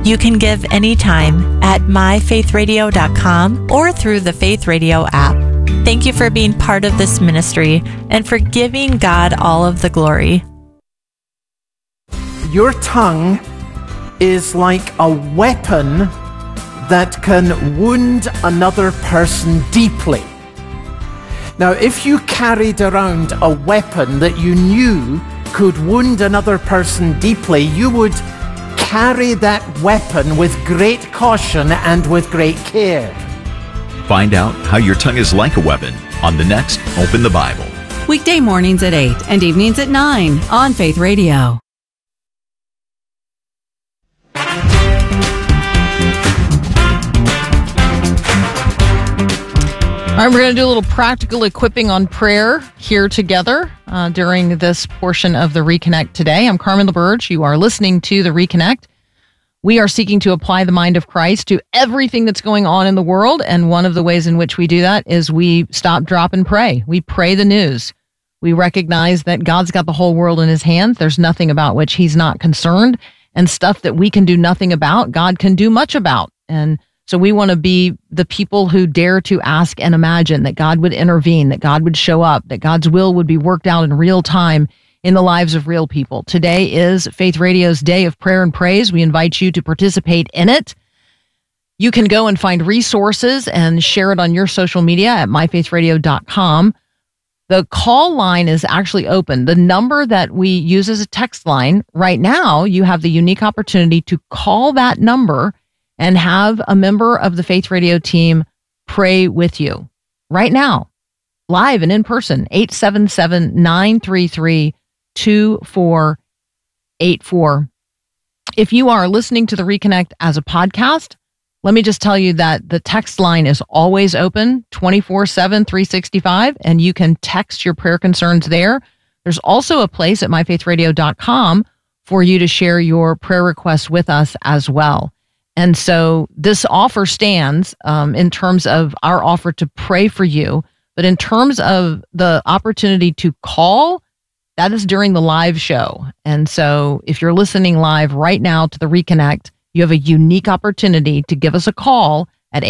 You can give anytime at myfaithradio.com or through the Faith Radio app. Thank you for being part of this ministry and for giving God all of the glory. Your tongue is like a weapon that can wound another person deeply. Now, if you carried around a weapon that you knew could wound another person deeply, you would carry that weapon with great caution and with great care. Find out how your tongue is like a weapon on the next Open the Bible. Weekday mornings at 8 and evenings at 9 on Faith Radio. All right, we're going to do a little practical equipping on prayer here together during this portion of the Reconnect today. I'm Carmen LaBerge. You are listening to the Reconnect. We are seeking to apply the mind of Christ to everything that's going on in the world, and one of the ways in which we do that is we stop, drop, and pray. We pray the news. We recognize that God's got the whole world in his hands. There's nothing about which he's not concerned, and stuff that we can do nothing about, God can do much about. And so we want to be the people who dare to ask and imagine that God would intervene, that God would show up, that God's will would be worked out in real time in the lives of real people. Today is Faith Radio's Day of Prayer and Praise. We invite you to participate in it. You can go and find resources and share it on your social media at myfaithradio.com. The call line is actually open. The number that we use as a text line right now, you have the unique opportunity to call that number and have a member of the Faith Radio team pray with you right now, live and in person, 877-933-2484. If you are listening to the Reconnect as a podcast, let me just tell you that the text line is always open 24/7, 365, and you can text your prayer concerns there. There's also a place at myfaithradio.com for you to share your prayer requests with us as well. And so this offer stands in terms of our offer to pray for you. But in terms of the opportunity to call, that is during the live show. And so if you're listening live right now to the Reconnect, you have a unique opportunity to give us a call at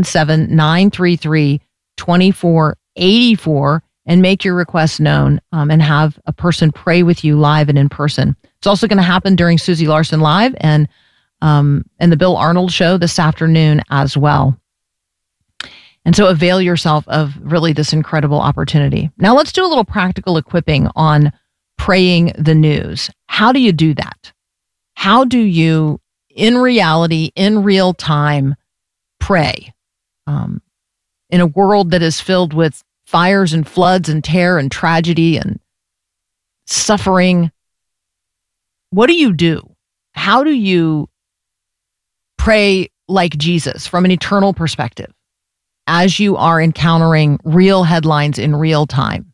877-933-2484 and make your request known and have a person pray with you live and in person. It's also going to happen during Susie Larson Live and the Bill Arnold Show this afternoon as well. And so avail yourself of really this incredible opportunity. Now let's do a little practical equipping on praying the news. How do you do that? How do you, in reality, in real time, pray in a world that is filled with fires and floods and terror and tragedy and suffering? What do you do? How do you pray like Jesus from an eternal perspective as you are encountering real headlines in real time?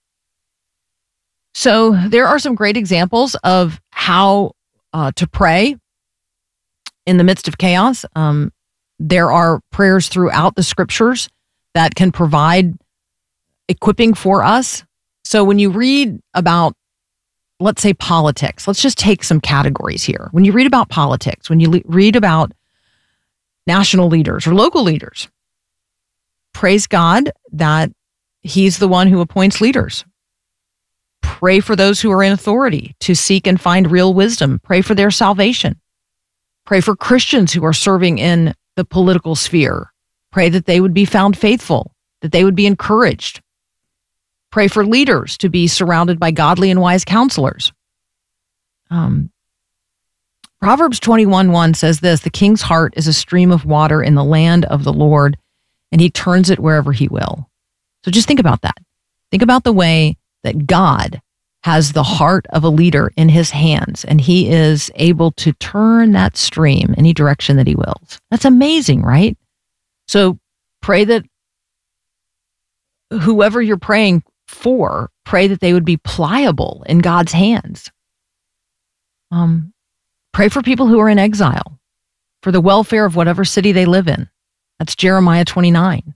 So there are some great examples of how to pray in the midst of chaos. There are prayers throughout the scriptures that can provide equipping for us. So when you read about, let's say, politics, let's just take some categories here. When you read about politics, when you read about national leaders or local leaders, praise God that he's the one who appoints leaders. Pray for those who are in authority to seek and find real wisdom. Pray for their salvation. Pray for Christians who are serving in the political sphere. Pray that they would be found faithful, that they would be encouraged. Pray for leaders to be surrounded by godly and wise counselors. Proverbs 21:1 says this: the king's heart is a stream of water in the land of the Lord, and he turns it wherever he will. So just think about that. Think about the way that God has the heart of a leader in his hands, and he is able to turn that stream any direction that he wills. That's amazing, right? So pray that whoever you're praying for, pray that they would be pliable in God's hands. Pray for people who are in exile, for the welfare of whatever city they live in. That's Jeremiah 29.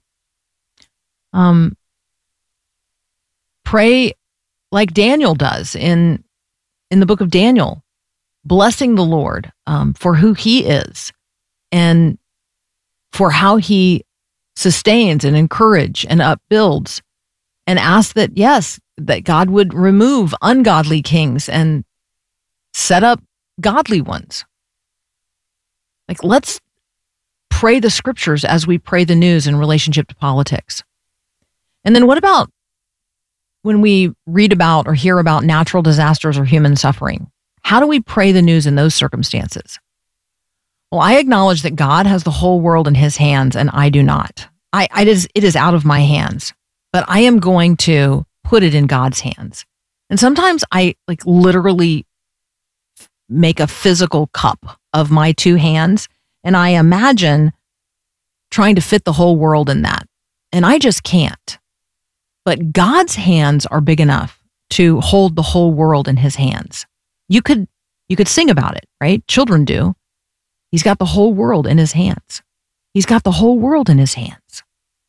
Pray like Daniel does in the book of Daniel, blessing the Lord for who he is and for how he sustains and encourages and upbuilds, and ask that, yes, that God would remove ungodly kings and set up godly ones. Like, let's pray the scriptures as we pray the news in relationship to politics. And then what about when we read about or hear about natural disasters or human suffering? How do we pray the news in those circumstances? Well, I acknowledge that God has the whole world in his hands, and I do not. It is out of my hands, but I am going to put it in God's hands. And sometimes I literally make a physical cup of my two hands, and I imagine trying to fit the whole world in that. And I just can't. But God's hands are big enough to hold the whole world in his hands. You could sing about it, right? Children do. He's got the whole world in his hands. He's got the whole world in his hands.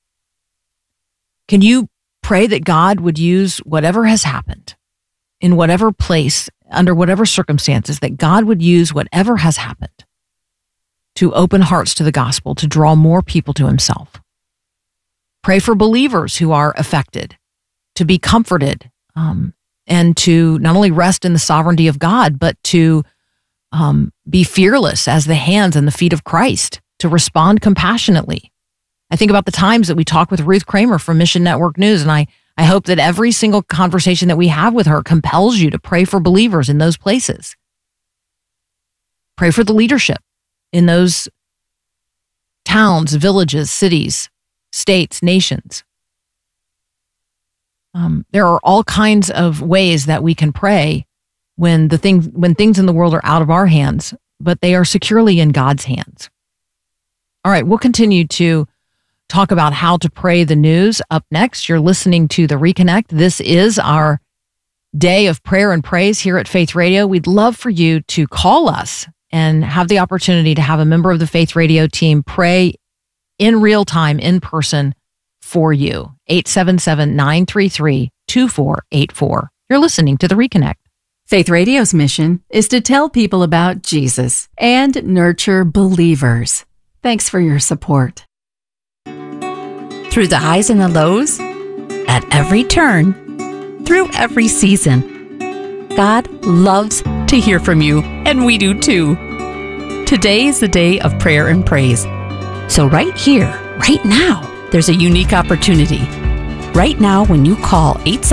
Can you pray that God would use whatever has happened in whatever place, under whatever circumstances, that God would use whatever has happened to open hearts to the gospel, to draw more people to himself? Pray for believers who are affected to be comforted, and to not only rest in the sovereignty of God, but to be fearless as the hands and the feet of Christ, to respond compassionately. I think about the times that we talk with Ruth Kramer from Mission Network News, and I hope that every single conversation that we have with her compels you to pray for believers in those places. Pray for the leadership in those towns, villages, cities, states, nations. There are all kinds of ways that we can pray when things in the world are out of our hands, but they are securely in God's hands. All right, we'll continue to talk about how to pray the news. Up next, you're listening to The Reconnect. This is our day of prayer and praise here at Faith Radio. We'd love for you to call us and have the opportunity to have a member of the Faith Radio team pray in real time, in person, for you. 877-933-2484. You're listening to The Reconnect. Faith Radio's mission is to tell people about Jesus and nurture believers. Thanks for your support. Through the highs and the lows, at every turn, through every season, God loves to hear from you, and we do too. Today is the day of prayer and praise. So right here, right now, there's a unique opportunity. Right now, when you call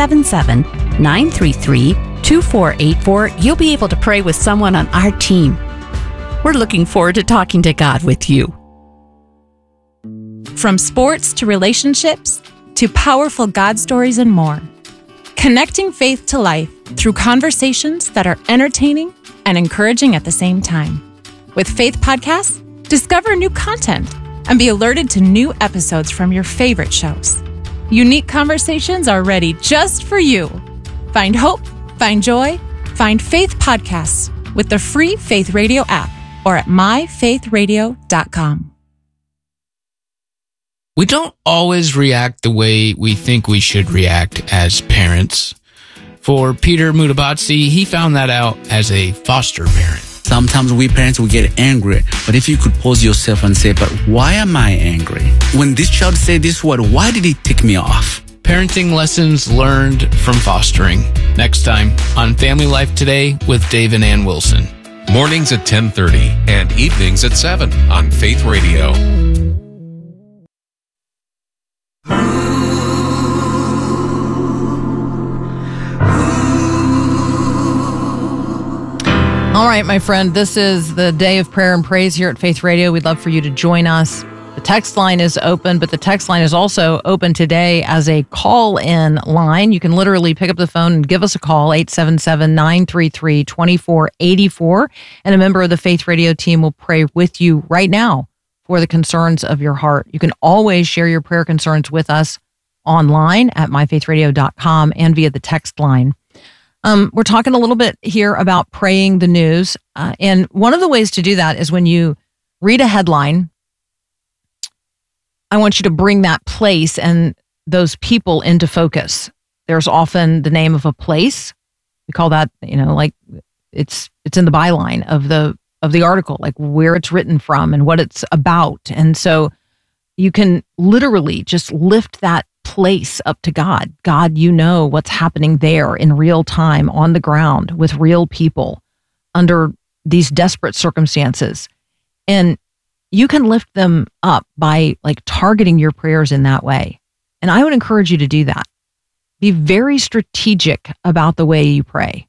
877-933-2484, you'll be able to pray with someone on our team. We're looking forward to talking to God with you. From sports to relationships to powerful God stories and more. Connecting faith to life through conversations that are entertaining and encouraging at the same time. With Faith Podcasts, discover new content and be alerted to new episodes from your favorite shows. Unique conversations are ready just for you. Find hope, find joy, find Faith Podcasts with the free Faith Radio app or at myfaithradio.com. We don't always react the way we think we should react as parents. For Peter Mutabatsi, he found that out as a foster parent. Sometimes we parents will get angry, but if you could pause yourself and say, but why am I angry? When this child said this word, why did he tick me off? Parenting lessons learned from fostering. Next time on Family Life Today with Dave and Ann Wilson. Mornings at 10:30 and evenings at 7 on Faith Radio. All right, my friend, this is the day of prayer and praise here at Faith Radio. We'd love for you to join us. The text line is open, but the text line is also open today as a call-in line. You can literally pick up the phone and give us a call, 877-933-2484, and a member of the Faith Radio team will pray with you right now for the concerns of your heart. You can always share your prayer concerns with us online at myfaithradio.com and via the text line. We're talking a little bit here about praying the news. And one of the ways to do that is when you read a headline, I want you to bring that place and those people into focus. There's often the name of a place. We call that, like it's in the byline of the article, like where it's written from and what it's about. And so you can literally just lift that place up to God. God, you know what's happening there in real time on the ground with real people under these desperate circumstances. And you can lift them up by like targeting your prayers in that way. And I would encourage you to do that. Be very strategic about the way you pray.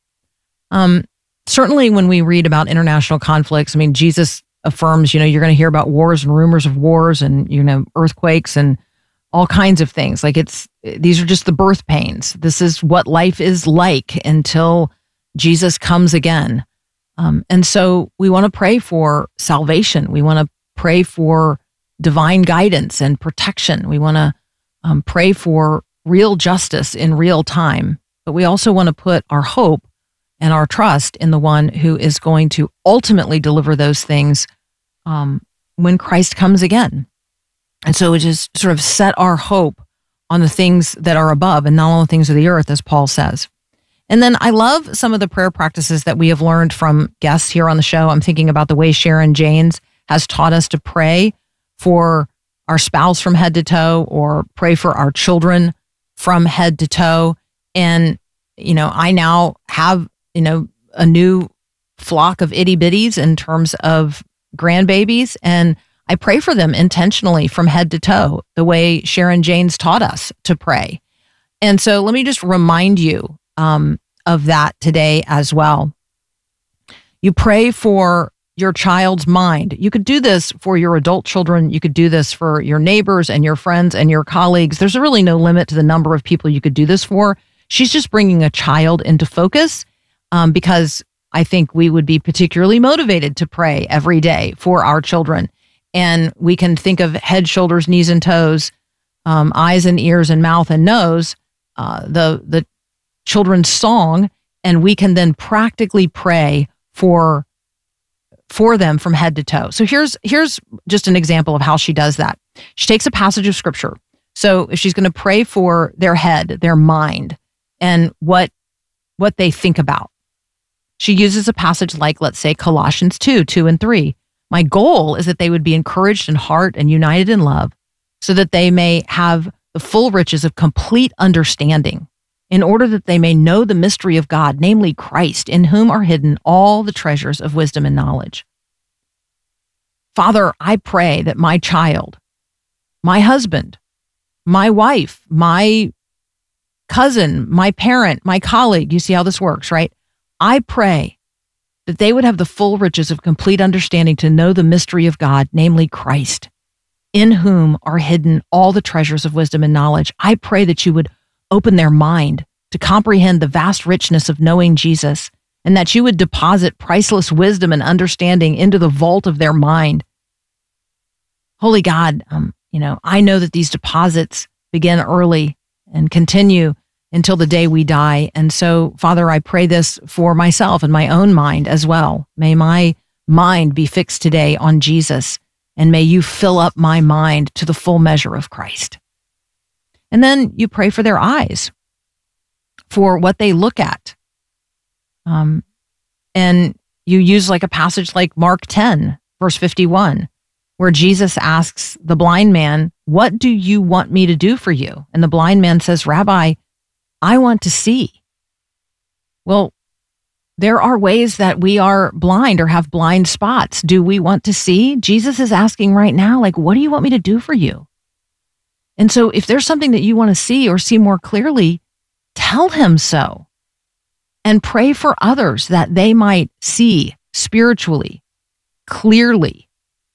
Certainly when we read about international conflicts, I mean, Jesus affirms, you're going to hear about wars and rumors of wars and, earthquakes and all kinds of things. Like these are just the birth pains. This is what life is like until Jesus comes again. And so we want to pray for salvation. We want to pray for divine guidance and protection. We want to pray for real justice in real time. But we also want to put our hope and our trust in the one who is going to ultimately deliver those things when Christ comes again. And so we just sort of set our hope on the things that are above and not on the things of the earth, as Paul says. And then I love some of the prayer practices that we have learned from guests here on the show. I'm thinking about the way Sharon Janes has taught us to pray for our spouse from head to toe, or pray for our children from head to toe. And, I now have, a new flock of itty bitties in terms of grandbabies, and I pray for them intentionally from head to toe, the way Sharon Janes taught us to pray. And so let me just remind you of that today as well. You pray for your child's mind. You could do this for your adult children. You could do this for your neighbors and your friends and your colleagues. There's really no limit to the number of people you could do this for. She's just bringing a child into focus because I think we would be particularly motivated to pray every day for our children. And we can think of head, shoulders, knees, and toes, eyes and ears and mouth and nose, the children's song, and we can then practically pray for them from head to toe. So here's just an example of how she does that. She takes a passage of scripture. So if she's going to pray for their head, their mind, and what they think about, she uses a passage like, let's say, Colossians 2:2-3. My goal is that they would be encouraged in heart and united in love, so that they may have the full riches of complete understanding, in order that they may know the mystery of God, namely Christ, in whom are hidden all the treasures of wisdom and knowledge. Father, I pray that my child, my husband, my wife, my cousin, my parent, my colleague, you see how this works, right? I pray that they would have the full riches of complete understanding to know the mystery of God, namely Christ, in whom are hidden all the treasures of wisdom and knowledge. I pray that you would open their mind to comprehend the vast richness of knowing Jesus, and that you would deposit priceless wisdom and understanding into the vault of their mind. Holy God, I know that these deposits begin early and continue until the day we die. And so, Father, I pray this for myself and my own mind as well. May my mind be fixed today on Jesus, and may you fill up my mind to the full measure of Christ. And then you pray for their eyes, for what they look at. And you use like a passage like Mark 10, verse 51, where Jesus asks the blind man, what do you want me to do for you? And the blind man says, Rabbi, I want to see. Well, there are ways that we are blind or have blind spots. Do we want to see? Jesus is asking right now, like, what do you want me to do for you? And so if there's something that you want to see or see more clearly, tell him so. And pray for others that they might see spiritually, clearly.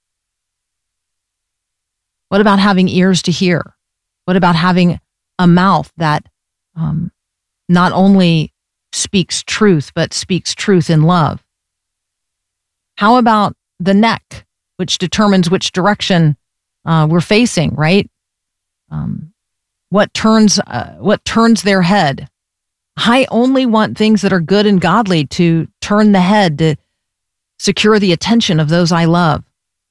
What about having ears to hear? What about having a mouth that not only speaks truth, but speaks truth in love? How about the neck, which determines which direction we're facing, right? What turns their head? I only want things that are good and godly to turn the head, to secure the attention of those I love.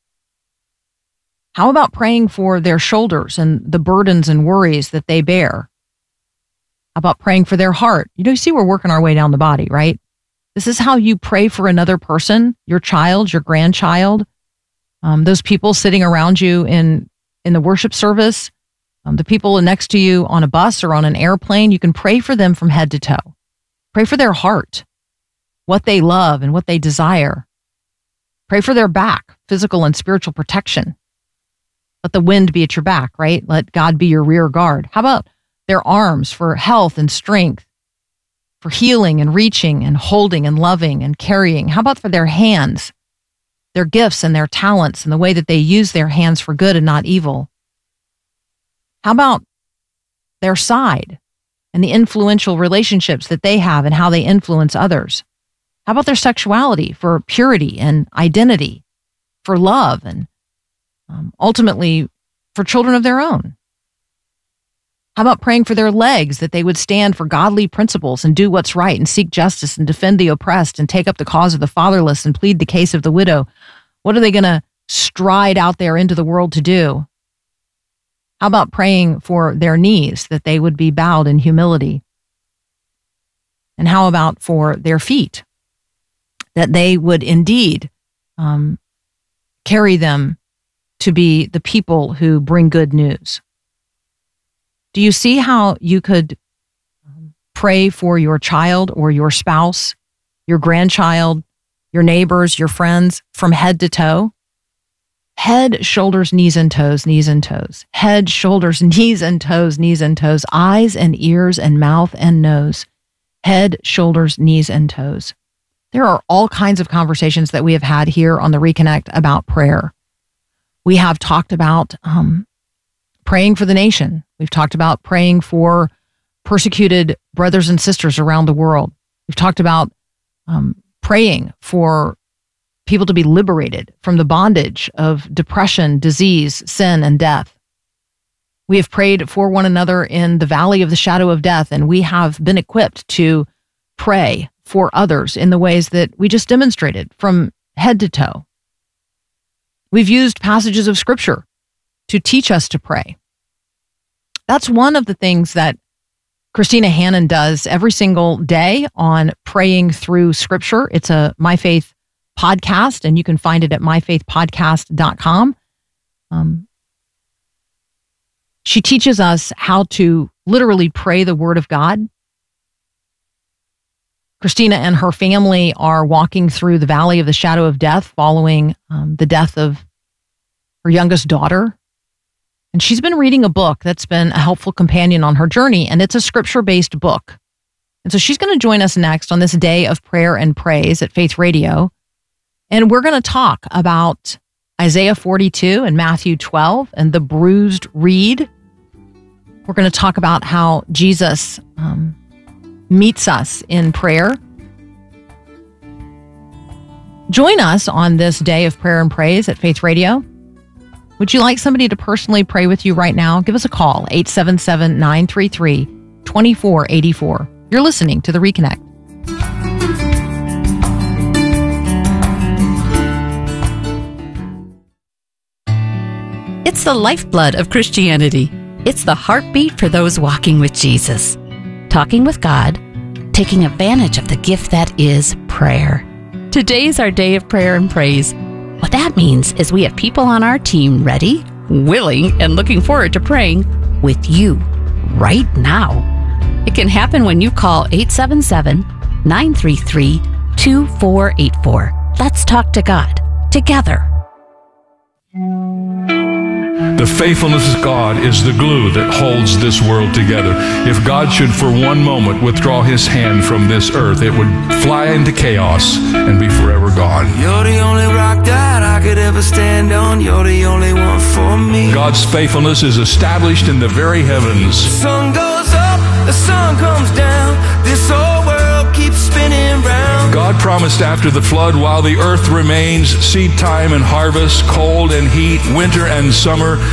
How about praying for their shoulders and the burdens and worries that they bear? How about praying for their heart? You see, we're working our way down the body, right? This is how you pray for another person, your child, your grandchild, those people sitting around you in the worship service, the people next to you on a bus or on an airplane. You can pray for them from head to toe. Pray for their heart, what they love and what they desire. Pray for their back, physical and spiritual protection. Let the wind be at your back, right? Let God be your rear guard. How about their arms for health and strength, for healing and reaching and holding and loving and carrying? How about for their hands, their gifts and their talents and the way that they use their hands for good and not evil? How about their side and the influential relationships that they have and how they influence others? How about their sexuality, for purity and identity, for love, and ultimately for children of their own? How about praying for their legs, that they would stand for godly principles and do what's right and seek justice and defend the oppressed and take up the cause of the fatherless and plead the case of the widow? What are they going to stride out there into the world to do? How about praying for their knees, that they would be bowed in humility? And how about for their feet, that they would indeed carry them to be the people who bring good news? Do you see how you could pray for your child or your spouse, your grandchild, your neighbors, your friends from head to toe? Head, shoulders, knees and toes, knees and toes. Head, shoulders, knees and toes, knees and toes. Eyes and ears and mouth and nose. Head, shoulders, knees and toes. There are all kinds of conversations that we have had here on the Reconnect about prayer. We have talked about praying for the nation. We've talked about praying for persecuted brothers and sisters around the world. We've talked about praying for people to be liberated from the bondage of depression, disease, sin, and death. We have prayed for one another in the valley of the shadow of death, and we have been equipped to pray for others in the ways that we just demonstrated from head to toe. We've used passages of Scripture to teach us to pray. That's one of the things that Christina Hannon does every single day on praying through Scripture. It's a My Faith podcast, and you can find it at myfaithpodcast.com. She teaches us how to literally pray the Word of God. Christina and her family are walking through the valley of the shadow of death following the death of her youngest daughter. And she's been reading a book that's been a helpful companion on her journey, and it's a scripture-based book. And so she's going to join us next on this day of prayer and praise at Faith Radio. And we're going to talk about Isaiah 42 and Matthew 12 and the bruised reed. We're going to talk about how Jesus meets us in prayer. Join us on this day of prayer and praise at Faith Radio. Would you like somebody to personally pray with you right now? Give us a call, 877-933-2484. You're listening to The Reconnect. It's the lifeblood of Christianity. It's the heartbeat for those walking with Jesus. Talking with God, taking advantage of the gift that is prayer. Today's our day of prayer and praise. What that means is we have people on our team ready, willing, and looking forward to praying with you right now. It can happen when you call 877-933-2484. Let's talk to God together. The faithfulness of God is the glue that holds this world together. If God should for one moment withdraw his hand from this earth, it would fly into chaos and be forever gone. You're the only rock that I could ever stand on. You're the only one for me. God's faithfulness is established in the very heavens. The sun goes up, the sun comes down. This whole world keeps spinning round. God promised after the flood, while the earth remains, seed time and harvest, cold and heat, winter and summer,